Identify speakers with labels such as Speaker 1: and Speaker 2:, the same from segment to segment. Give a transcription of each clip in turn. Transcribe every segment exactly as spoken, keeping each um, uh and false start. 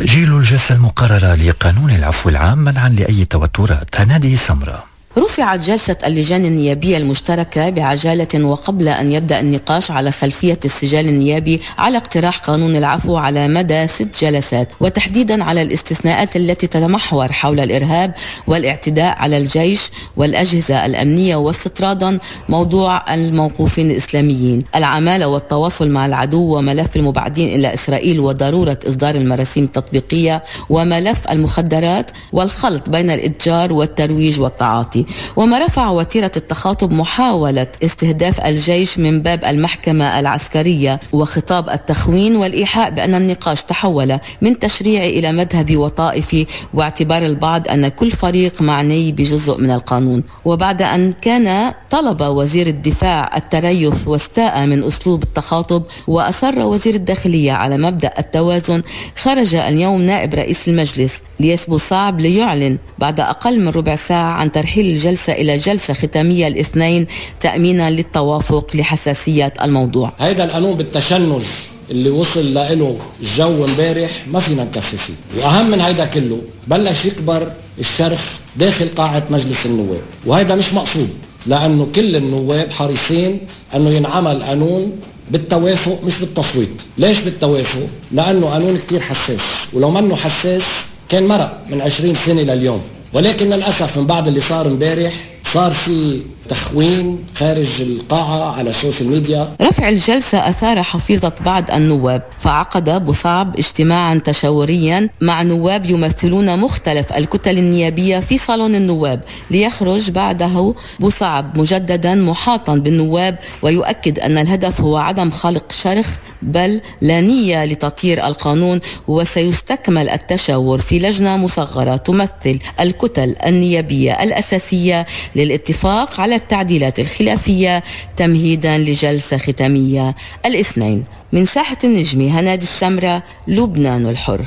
Speaker 1: تأجيل الجلسة المقررة لقانون العفو العام منعا لأي توترات. هنادي سمرة.
Speaker 2: رفعت جلسة اللجان النيابية المشتركة بعجالة وقبل أن يبدأ النقاش على خلفية السجال النيابي على اقتراح قانون العفو على مدى ست جلسات، وتحديدا على الاستثناءات التي تتمحور حول الإرهاب والاعتداء على الجيش والأجهزة الأمنية، واستطرادا موضوع الموقوفين الإسلاميين، العمالة والتواصل مع العدو، وملف المبعدين إلى إسرائيل وضرورة إصدار المراسيم التطبيقية، وملف المخدرات والخلط بين الإتجار والترويج والتعاطي. وما رفع وتيرة التخاطب محاولة استهداف الجيش من باب المحكمة العسكرية وخطاب التخوين والإيحاء بأن النقاش تحول من تشريعي إلى مذهبي وطائفي، واعتبار البعض أن كل فريق معني بجزء من القانون. وبعد أن كان طلب وزير الدفاع التريث واستاء من أسلوب التخاطب وأصر وزير الداخلية على مبدأ التوازن، خرج اليوم نائب رئيس المجلس ليس بوصعب ليعلن بعد أقل من ربع ساعة عن ترحيل الجلسة إلى جلسة ختامية الاثنين تأمينا للتوافق لحساسية الموضوع.
Speaker 3: هيدا القانون بالتشنج اللي وصل له الجو امبارح ما فينا نكفي فيه، وأهم من هيدا كله بلش يكبر الشرخ داخل قاعة مجلس النواب، وهيدا مش مقصود، لأنه كل النواب حريصين أنه ينعمل قانون بالتوافق مش بالتصويت. ليش بالتوافق؟ لأنه قانون كتير حساس، ولو منه حساس كان مرق من عشرين سنة لليوم، ولكن للأسف من بعد اللي صار امبارح صار في تخوين خارج القاعة على السوشيال ميديا.
Speaker 2: رفع الجلسة أثار حفيظة بعض النواب، فعقد بوصعب اجتماعا تشاوريا مع نواب يمثلون مختلف الكتل النيابية في صالون النواب، ليخرج بعده بوصعب مجددا محاطا بالنواب ويؤكد أن الهدف هو عدم خلق شرخ بل لا نية لتطهير القانون، وسيستكمل التشاور في لجنة مصغرة تمثل الكتل النيابية الأساسية للاتفاق على التعديلات الخلافية تمهيدا لجلسة ختامية الاثنين. من ساحة النجمي هنادي السمرة، لبنان الحر.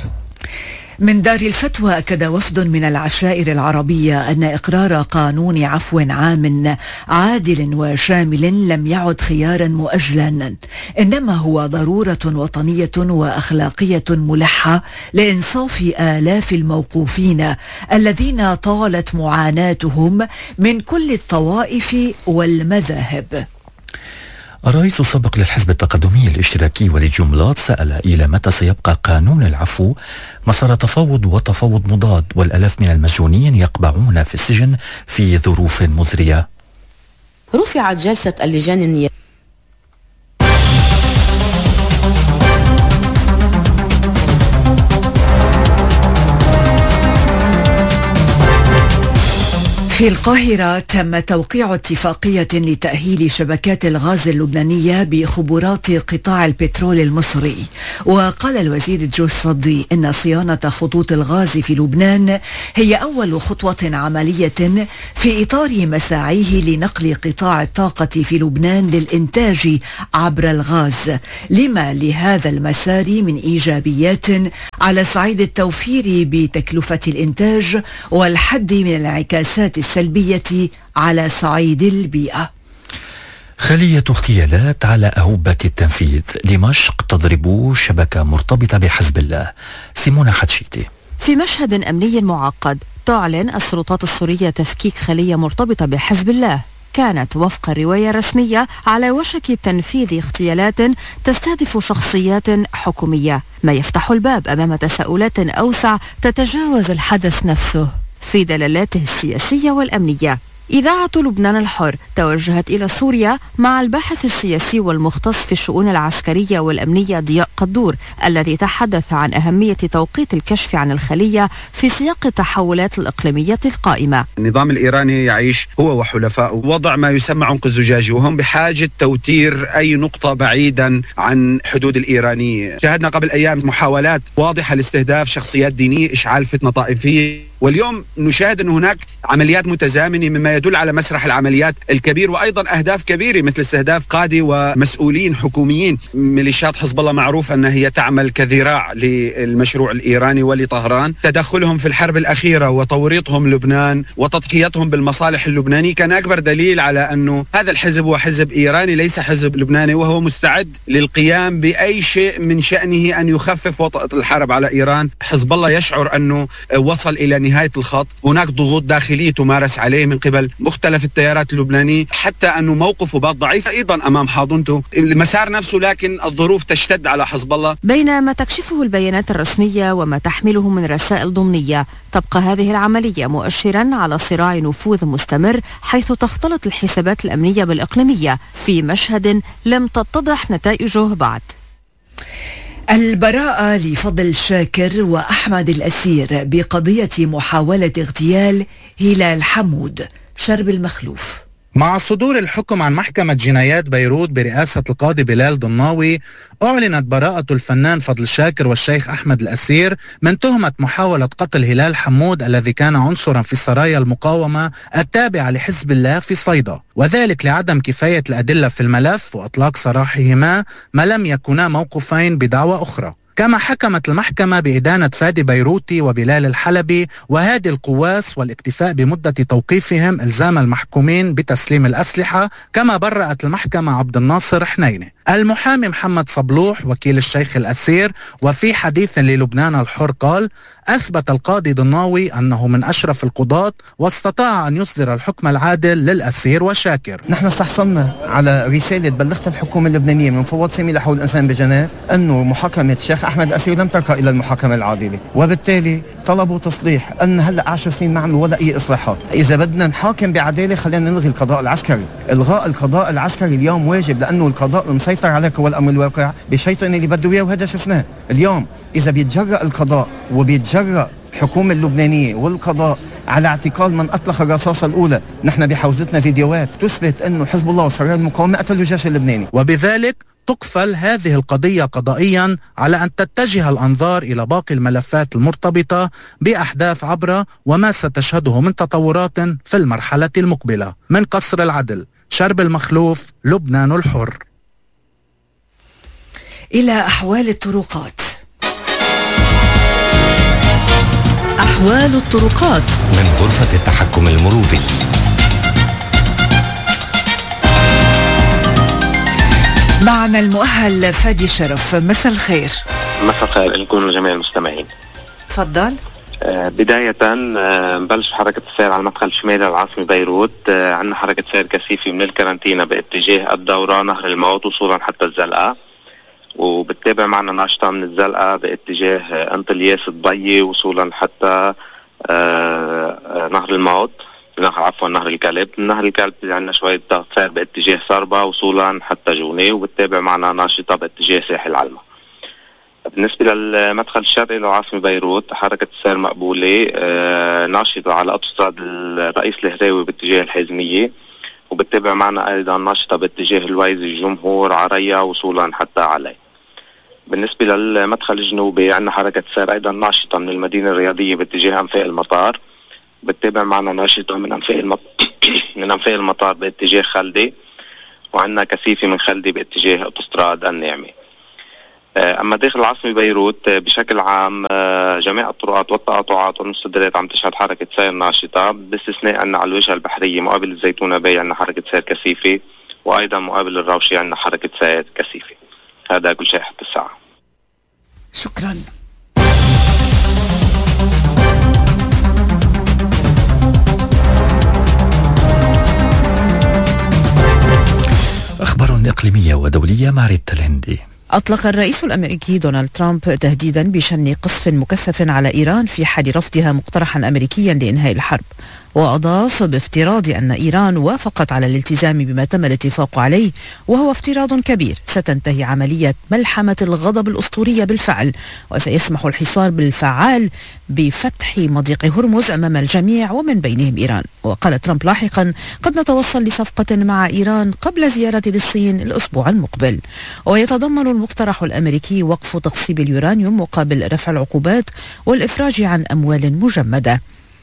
Speaker 4: من دار الفتوى أكد وفد من العشائر العربية أن إقرار قانون عفو عام عادل وشامل لم يعد خيارا مؤجلا، إنما هو ضرورة وطنية وأخلاقية ملحة لإنصاف آلاف الموقوفين الذين طالت معاناتهم من كل الطوائف والمذاهب.
Speaker 1: الرئيس السابق للحزب التقدمي الاشتراكي وليد جملات سأل إلى متى سيبقى قانون العفو مسار تفاوض وتفاوض مضاد والألاف من المسجونين يقبعون في السجن في ظروف مزرية.
Speaker 2: رفعت جلسة اللجان النيابية
Speaker 4: في القاهرة. تم توقيع اتفاقية لتأهيل شبكات الغاز اللبنانية بخبرات قطاع البترول المصري. وقال الوزير جوز فضي إن صيانة خطوط الغاز في لبنان هي أول خطوة عملية في إطار مساعيه لنقل قطاع الطاقة في لبنان للإنتاج عبر الغاز، لما لهذا المسار من إيجابيات على صعيد التوفير بتكلفة الإنتاج والحد من الانعكاسات السلبية على صعيد البيئة.
Speaker 1: خلية اغتيالات على أهوبة التنفيذ. دمشق تضرب شبكة مرتبطة بحزب الله. سيمونة حتشيتي.
Speaker 5: في مشهد أمني معقد تعلن السلطات السورية تفكيك خلية مرتبطة بحزب الله كانت وفق الرواية الرسمية على وشك تنفيذ اغتيالات تستهدف شخصيات حكومية، ما يفتح الباب أمام تساؤلات أوسع تتجاوز الحدث نفسه في دلالاته السياسية والأمنية. إذاعة لبنان الحر توجهت إلى سوريا مع الباحث السياسي والمختص في الشؤون العسكرية والأمنية ضياء قدور، الذي تحدث عن أهمية توقيت الكشف عن الخلية في سياق التحولات الإقليمية القائمة.
Speaker 6: النظام الإيراني يعيش هو وحلفائه وضع ما يسمى عنق الزجاجي، وهم بحاجة توتير أي نقطة بعيدا عن حدود الإيرانية. شاهدنا قبل أيام محاولات واضحة لاستهداف شخصيات دينية، إشعال فتنة طائفية، واليوم نشاهد أن هناك عمليات متزامنة مما يدل على مسرح العمليات الكبير، وأيضا أهداف كبيرة مثل استهداف قادة ومسؤولين حكوميين. ميليشيات حزب الله معروف أنها هي تعمل كذراع للمشروع الإيراني ولطهران. تدخلهم في الحرب الأخيرة وتوريطهم لبنان وتضحيتهم بالمصالح اللبنانية كان أكبر دليل على أنه هذا الحزب هو حزب إيراني ليس حزب لبناني، وهو مستعد للقيام بأي شيء من شأنه أن يخفف وطأة الحرب على إيران. حزب الله يشعر أنه وصل إلى نهاية الخط، هناك ضغوط داخلية تمارس عليه من قبل مختلف التيارات اللبنانية، حتى أنه موقفه بات ضعيف أيضا أمام حاضنته المسار نفسه، لكن الظروف تشتد على حزب الله.
Speaker 5: بينما تكشفه البيانات الرسمية وما تحمله من رسائل ضمنية، تبقى هذه العملية مؤشرا على صراع نفوذ مستمر، حيث تختلط الحسابات الأمنية بالإقليمية في مشهد لم تتضح نتائجه بعد.
Speaker 4: البراءة لفضل شاكر وأحمد الأسير بقضية محاولة اغتيال هلال حمود. شرب المخلوف.
Speaker 7: مع صدور الحكم عن محكمة جنايات بيروت برئاسة القاضي بلال ضناوي، أعلنت براءة الفنان فضل شاكر والشيخ أحمد الأسير من تهمة محاولة قتل هلال حمود الذي كان عنصرا في سرايا المقاومة التابعة لحزب الله في صيدا، وذلك لعدم كفاية الأدلة في الملف وإطلاق سراحهما ما لم يكونا موقوفين بدعوى أخرى. كما حكمت المحكمة بإدانة فادي بيروتي وبلال الحلبي وهادي القواس والاكتفاء بمدة توقيفهم إلزام المحكومين بتسليم الأسلحة. كما برأت المحكمة عبد الناصر حنينة. المحامي محمد صبلوح وكيل الشيخ الأسير وفي حديث للبنان الحر قال: أثبت القاضي ضناوي أنه من أشرف القضاة واستطاع أن يصدر الحكم العادل للأسير وشاكر.
Speaker 8: نحن استحصلنا على رسالة بلغت الحكومة اللبنانية من مفوض سامي لحقوق الإنسان بجنيف أنه محاكمة الشيخ أحمد الأسير لم ترقى إلى المحاكمة العادلة، وبالتالي طلبوا تصليح أن هلأ عشر سنين ما عملوا ولا أي إصلاحات. إذا بدنا نحاكم بعدالة خلينا نلغي القضاء العسكري. إلغاء القضاء العسكري اليوم واجب، لأنه القضاء المسيطر على قوى الأمر الواقع بشيطان اللي بده إياه، وهذا شفناه اليوم. إذا بيتجرأ القضاء وبيتجرأ الحكومة اللبنانية والقضاء على اعتقال من أطلق الرصاصة الأولى، نحن بحوزتنا فيديوهات تثبت أنه حزب الله وسرايا المقاومة قتلوا الجيش اللبناني.
Speaker 7: وبذلك تقفل هذه القضية قضائيا على أن تتجه الأنظار إلى باقي الملفات المرتبطة بأحداث عبرة وما ستشهده من تطورات في المرحلة المقبلة. من قصر العدل، شرب المخلوف، لبنان الحر.
Speaker 4: إلى أحوال الطرقات.
Speaker 5: أحوال الطرقات
Speaker 9: من غرفة التحكم المروري.
Speaker 4: معنا المؤهل فادي شرف. مساء الخير.
Speaker 10: مساء الخير لكم جميع المستمعين.
Speaker 4: تفضل.
Speaker 10: آه بداية آه نبلش حركة السير على المدخل الشمالي للعاصمة بيروت. آه عندنا حركة سير كثيفة من الكارنتينا باتجاه الدورة نهر الموت وصولا حتى الزلقة، وبتتابع معنا ناشطة من الزلقة باتجاه آه انطلياس الضية وصولا حتى آه آه نهر الموت، نهر عفوا نهر الكلب. نهر الكلب عندنا شوية ضغط سير باتجاه صربة وصولا حتى جوني، وبتتابع معنا ناشطة باتجاه ساحل علمة. بالنسبة للمدخل الشرقي لعاصمة بيروت حركة السير مقبولة، آه ناشطة على أوتوستراد الرئيس الهراوي باتجاه الحزمية، وبتتابع معنا أيضا ناشطة باتجاه الويزي الجمهور عريا وصولا حتى علي. بالنسبة للمدخل الجنوبي عندنا حركة السير أيضا ناشطة من المدينة الرياضية باتجاه أنفاق المطار، بتتابع معنا ناشطة من أنفاق المط... من أنفاق المطار باتجاه خلدي، وعندنا كثيفة من خلدي باتجاه أوتوستراد الناعمة. أما داخل العاصمة بيروت بشكل عام جميع الطرقات والتقاطعات والمستديرات عم تشهد حركة سير ناشطة، باستثناء أن على الواجهة البحرية مقابل الزيتونة باي عندنا حركة سير كثيفة، وأيضا مقابل الروشي عندنا حركة سير كثيفة. هذا كل شيء حتى الساعة.
Speaker 4: شكرا.
Speaker 1: أخبار إقليمية ودولية مع ريتا الهندي.
Speaker 11: أطلق الرئيس الأمريكي دونالد ترامب تهديدا بشن قصف مكثف على إيران في حال رفضها مقترحا أمريكيا لإنهاء الحرب، وأضاف بافتراض أن إيران وافقت على الالتزام بما تم الاتفاق عليه، وهو افتراض كبير، ستنتهي عملية ملحمة الغضب الأسطورية بالفعل، وسيسمح الحصار بالفعال بفتح مضيق هرمز أمام الجميع ومن بينهم إيران. وقال ترامب لاحقا: قد نتوصل لصفقة مع إيران قبل زيارتي للصين الأسبوع المقبل. ويتضمن المقترح الأمريكي وقف تخصيب اليورانيوم مقابل رفع العقوبات والإفراج عن أموال مجمدة.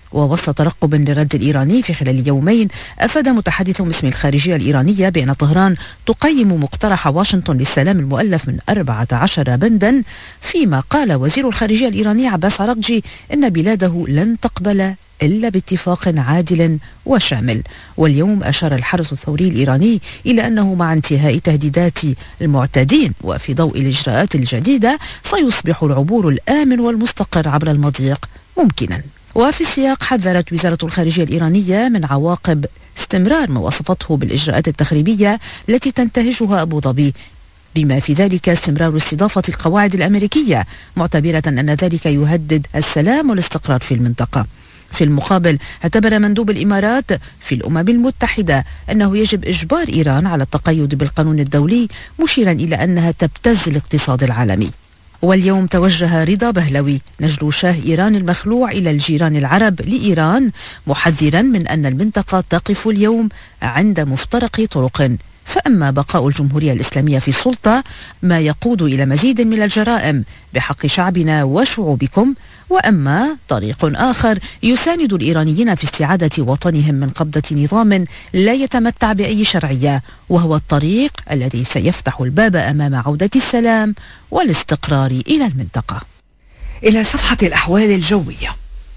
Speaker 11: ووسط ترقب للرد الإيراني في خلال يومين، أفاد متحدث باسم الخارجية الإيرانية بأن طهران تقيم مقترح واشنطن للسلام المؤلف من أربعة عشر بندا، فيما قال وزير الخارجية الإيراني عباس عراقجي إن بلاده لن تقبل إلا باتفاق عادل وشامل. واليوم أشار الحرس الثوري الإيراني إلى أنه مع انتهاء تهديدات المعتدين وفي ضوء الإجراءات الجديدة سيصبح العبور الآمن والمستقر عبر المضيق ممكنا. وفي السياق حذرت وزارة الخارجية الإيرانية من عواقب استمرار ما وصفته بالإجراءات التخريبية التي تنتهجها أبو ظبي، بما في ذلك استمرار استضافة القواعد الأمريكية، معتبرة أن ذلك يهدد السلام والاستقرار في المنطقة. في المقابل اعتبر مندوب الإمارات في الأمم المتحدة أنه يجب إجبار إيران على التقيد بالقانون الدولي، مشيرا إلى أنها تبتز الاقتصاد العالمي. واليوم توجه رضا بهلوي نجل شاه إيران المخلوع إلى الجيران العرب لإيران، محذرا من أن المنطقة تقف اليوم عند مفترق طرق، فأما بقاء الجمهورية الإسلامية في السلطة ما يقود إلى مزيد من الجرائم بحق شعبنا وشعوبكم، وأما طريق آخر يساند الإيرانيين في استعادة وطنهم من قبضة نظام لا يتمتع بأي شرعية، وهو الطريق الذي سيفتح الباب أمام عودة السلام والاستقرار إلى المنطقة.
Speaker 4: إلى صفحة الأحوال الجوية.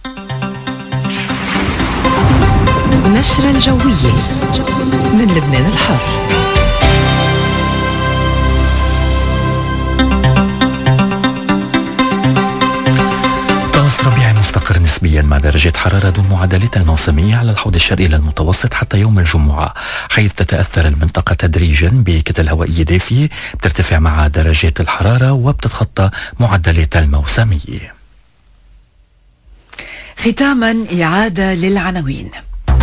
Speaker 12: نشرة الجوية من لبنان الحر.
Speaker 1: طقس ربيعي مستقر نسبيا مع درجة حرارة دون معدلات الموسمية على الحوض الشرقي للمتوسط حتى يوم الجمعة، حيث تتأثر المنطقة تدريجا بكتل هوائية دافية بترتفع مع درجات الحرارة وبتتخطى معدلات الموسمية.
Speaker 4: ختاما إعادة للعناوين.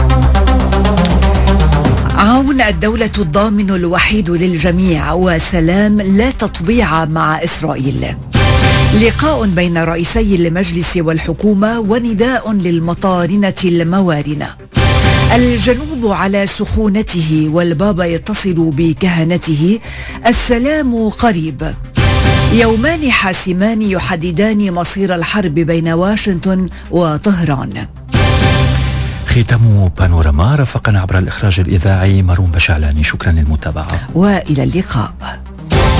Speaker 4: عون الدولة الضامن الوحيد للجميع وسلام لا تطبيع مع إسرائيل. لقاء بين رئيسي المجلس والحكومة ونداء للمطارنة الموارنة. الجنوب على سخونته والبابا يتصل بكهنته. السلام قريب. يومان حاسمان يحددان مصير الحرب بين واشنطن وطهران.
Speaker 1: ختام بانوراما، رافقنا عبر الإخراج الإذاعي مروم بشعلاني. شكرا للمتابعة
Speaker 4: وإلى اللقاء.